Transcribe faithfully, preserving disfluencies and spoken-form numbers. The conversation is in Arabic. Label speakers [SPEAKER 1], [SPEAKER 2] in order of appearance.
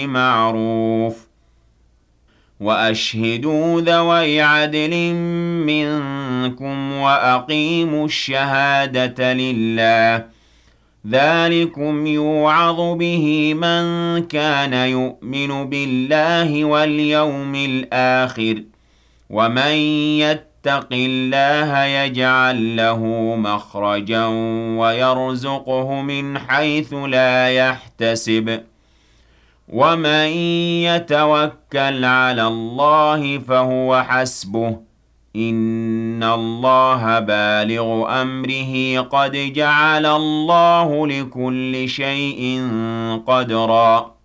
[SPEAKER 1] معروف وأشهدوا ذوي عدل منكم وأقيموا الشهادة لله ذلكم يوعظ به من كان يؤمن بالله واليوم الآخر ومن يتق الله يجعل له مخرجا ويرزقه من حيث لا يحتسب ومن يتوكل على الله فهو حسبه إن الله بالغ أمره قد جعل الله لكل شيء قدرا